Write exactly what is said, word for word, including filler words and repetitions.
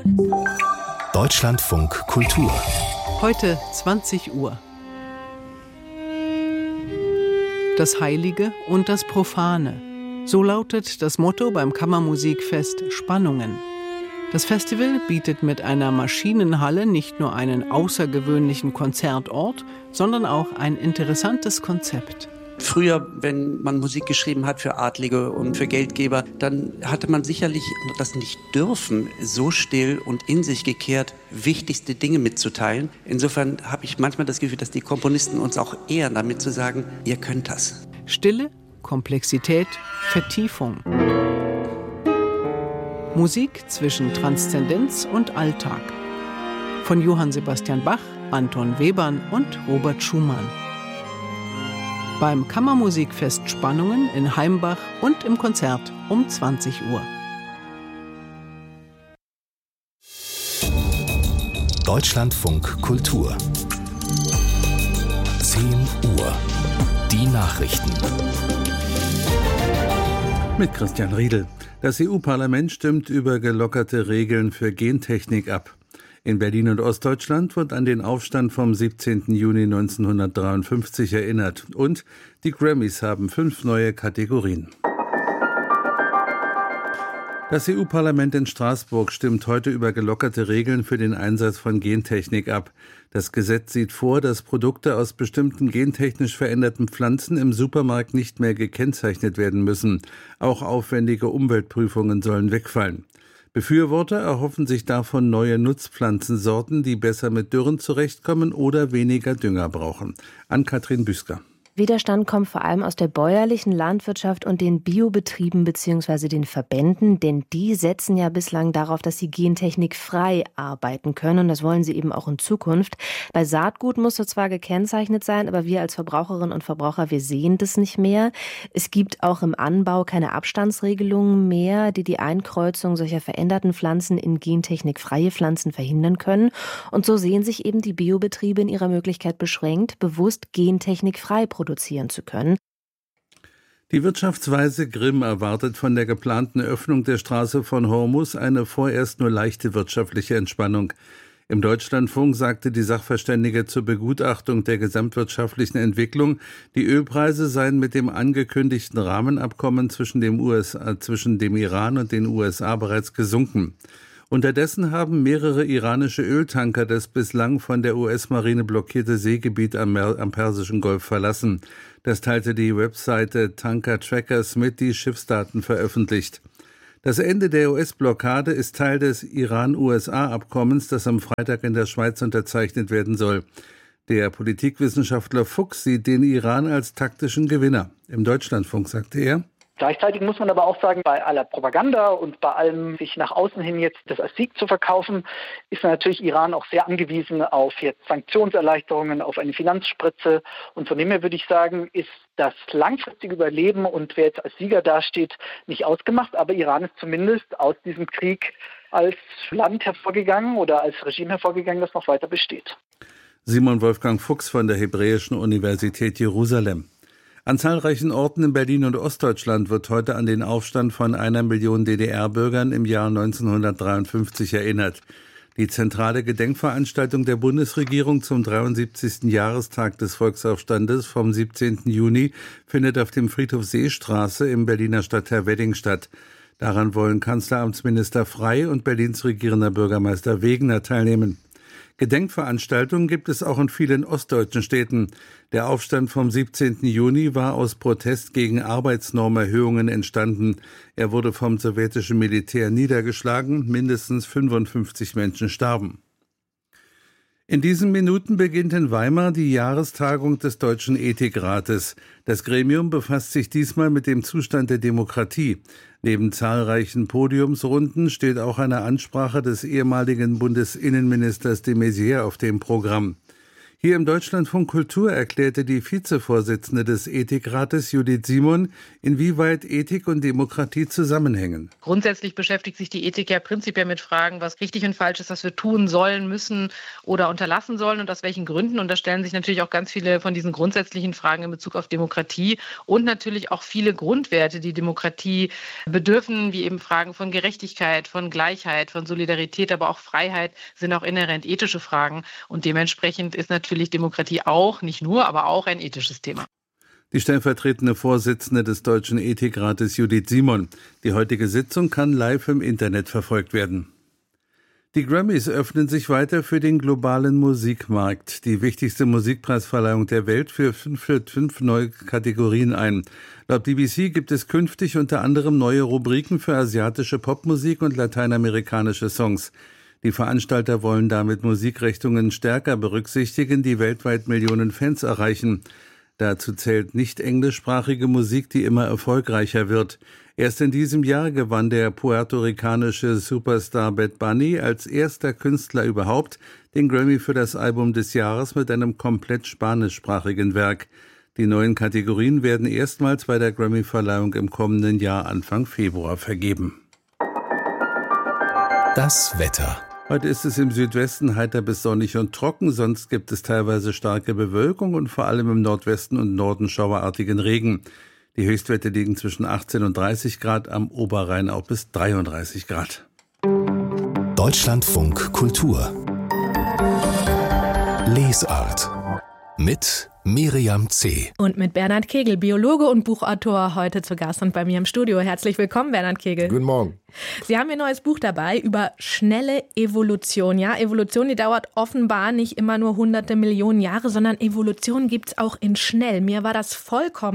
Deutschlandfunk Kultur. Heute zwanzig Uhr. Das Heilige und das Profane. So lautet das Motto beim Kammermusikfest Spannungen. Das Festival bietet mit einer Maschinenhalle nicht nur einen außergewöhnlichen Konzertort, sondern auch ein interessantes Konzept. Früher, wenn man Musik geschrieben hat für Adlige und für Geldgeber, dann hatte man sicherlich das nicht dürfen, so still und in sich gekehrt wichtigste Dinge mitzuteilen. Insofern habe ich manchmal das Gefühl, dass die Komponisten uns auch ehren, damit zu sagen, ihr könnt das. Stille, Komplexität, Vertiefung. Musik zwischen Transzendenz und Alltag. Von Johann Sebastian Bach, Anton Webern und Robert Schumann. Beim Kammermusikfest Spannungen in Heimbach und im Konzert um zwanzig Uhr. Deutschlandfunk Kultur. zehn Uhr. Die Nachrichten. Mit Christian Riedel. Das E U-Parlament stimmt über gelockerte Regeln für Gentechnik ab. In Berlin und Ostdeutschland wird an den Aufstand vom siebzehnten Juni neunzehnhundertdreiundfünfzig erinnert. Und die Grammys haben fünf neue Kategorien. Das E U-Parlament in Straßburg stimmt heute über gelockerte Regeln für den Einsatz von Gentechnik ab. Das Gesetz sieht vor, dass Produkte aus bestimmten gentechnisch veränderten Pflanzen im Supermarkt nicht mehr gekennzeichnet werden müssen. Auch aufwendige Umweltprüfungen sollen wegfallen. Befürworter erhoffen sich davon neue Nutzpflanzensorten, die besser mit Dürren zurechtkommen oder weniger Dünger brauchen. Ann-Kathrin Büsker. Widerstand kommt vor allem aus der bäuerlichen Landwirtschaft und den Biobetrieben bzw. den Verbänden, denn die setzen ja bislang darauf, dass sie gentechnikfrei arbeiten können und das wollen sie eben auch in Zukunft. Bei Saatgut muss es zwar gekennzeichnet sein, aber wir als Verbraucherinnen und Verbraucher, wir sehen das nicht mehr. Es gibt auch im Anbau keine Abstandsregelungen mehr, die die Einkreuzung solcher veränderten Pflanzen in gentechnikfreie Pflanzen verhindern können. Und so sehen sich eben die Biobetriebe in ihrer Möglichkeit beschränkt, bewusst gentechnikfrei produzieren zu können. Die Wirtschaftsweise Grimm erwartet von der geplanten Öffnung der Straße von Hormuz eine vorerst nur leichte wirtschaftliche Entspannung. Im Deutschlandfunk sagte die Sachverständige zur Begutachtung der gesamtwirtschaftlichen Entwicklung, die Ölpreise seien mit dem angekündigten Rahmenabkommen zwischen dem U S A, zwischen dem Iran und den U S A bereits gesunken. Unterdessen haben mehrere iranische Öltanker das bislang von der U S-Marine blockierte Seegebiet am, am Persischen Golf verlassen. Das teilte die Webseite Tanker Trackers mit, die Schiffsdaten veröffentlicht. Das Ende der U S-Blockade ist Teil des Iran-U S A-Abkommens, das am Freitag in der Schweiz unterzeichnet werden soll. Der Politikwissenschaftler Fuchs sieht den Iran als taktischen Gewinner. Im Deutschlandfunk sagte er: Gleichzeitig muss man aber auch sagen, bei aller Propaganda und bei allem sich nach außen hin jetzt das als Sieg zu verkaufen, ist natürlich Iran auch sehr angewiesen auf jetzt Sanktionserleichterungen, auf eine Finanzspritze. Und von dem her würde ich sagen, ist das langfristige Überleben und wer jetzt als Sieger dasteht, nicht ausgemacht. Aber Iran ist zumindest aus diesem Krieg als Land hervorgegangen oder als Regime hervorgegangen, das noch weiter besteht. Simon Wolfgang Fuchs von der Hebräischen Universität Jerusalem. An zahlreichen Orten in Berlin und Ostdeutschland wird heute an den Aufstand von einer Million D D R-Bürgern im Jahr neunzehnhundertdreiundfünfzig erinnert. Die zentrale Gedenkveranstaltung der Bundesregierung zum dreiundsiebzigsten Jahrestag des Volksaufstandes vom siebzehnten Juni findet auf dem Friedhof Seestraße im Berliner Stadtteil Wedding statt. Daran wollen Kanzleramtsminister Frey und Berlins regierender Bürgermeister Wegener teilnehmen. Gedenkveranstaltungen gibt es auch in vielen ostdeutschen Städten. Der Aufstand vom siebzehnten Juni war aus Protest gegen Arbeitsnormerhöhungen entstanden. Er wurde vom sowjetischen Militär niedergeschlagen. Mindestens fünfundfünfzig Menschen starben. In diesen Minuten beginnt in Weimar die Jahrestagung des Deutschen Ethikrates. Das Gremium befasst sich diesmal mit dem Zustand der Demokratie. Neben zahlreichen Podiumsrunden steht auch eine Ansprache des ehemaligen Bundesinnenministers de Maizière auf dem Programm. Hier im Deutschlandfunk Kultur erklärte die Vizevorsitzende des Ethikrates, Judith Simon, inwieweit Ethik und Demokratie zusammenhängen. Grundsätzlich beschäftigt sich die Ethik ja prinzipiell mit Fragen, was richtig und falsch ist, was wir tun sollen, müssen oder unterlassen sollen und aus welchen Gründen. Und da stellen sich natürlich auch ganz viele von diesen grundsätzlichen Fragen in Bezug auf Demokratie und natürlich auch viele Grundwerte, die Demokratie bedürfen, wie eben Fragen von Gerechtigkeit, von Gleichheit, von Solidarität, aber auch Freiheit sind auch inhärent ethische Fragen. Und dementsprechend ist natürlich Natürlich Demokratie auch, nicht nur, aber auch ein ethisches Thema. Die stellvertretende Vorsitzende des Deutschen Ethikrates Judith Simon. Die heutige Sitzung kann live im Internet verfolgt werden. Die Grammys öffnen sich weiter für den globalen Musikmarkt. Die wichtigste Musikpreisverleihung der Welt führt fünf, fünf neue Kategorien ein. Laut B B C gibt es künftig unter anderem neue Rubriken für asiatische Popmusik und lateinamerikanische Songs. Die Veranstalter wollen damit Musikrichtungen stärker berücksichtigen, die weltweit Millionen Fans erreichen. Dazu zählt nicht englischsprachige Musik, die immer erfolgreicher wird. Erst in diesem Jahr gewann der puerto-ricanische Superstar Bad Bunny als erster Künstler überhaupt den Grammy für das Album des Jahres mit einem komplett spanischsprachigen Werk. Die neuen Kategorien werden erstmals bei der Grammy-Verleihung im kommenden Jahr Anfang Februar vergeben. Das Wetter. Heute ist es im Südwesten heiter bis sonnig und trocken, sonst gibt es teilweise starke Bewölkung und vor allem im Nordwesten und Norden schauerartigen Regen. Die Höchstwerte liegen zwischen achtzehn und dreißig Grad, am Oberrhein auch bis dreiunddreißig Grad. Deutschlandfunk Kultur. Lesart. Mit Miriam C. Und mit Bernhard Kegel, Biologe und Buchautor, heute zu Gast und bei mir im Studio. Herzlich willkommen, Bernhard Kegel. Guten Morgen. Sie haben Ihr neues Buch dabei über schnelle Evolution. Ja, Evolution, die dauert offenbar nicht immer nur hunderte Millionen Jahre, sondern Evolution gibt es auch in schnell. Mir war das vollkommen